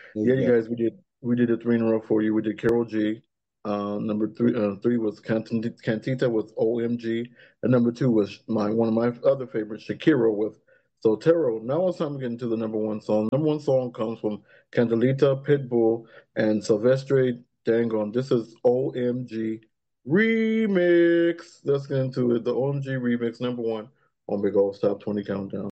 Yeah, you Exactly. guys, we did a three in a row for you. We did Carol G. Number three was Cantita with OMG, and number two was my one of my other favorites, Shakira with Sotero. Now it's time to get into the number one song. Number one song comes from Candelita, Pitbull, and Silvestre Dangon. This is OMG Remix. Let's get into it. The OMG Remix, number one on Big Old Top 20 Countdown.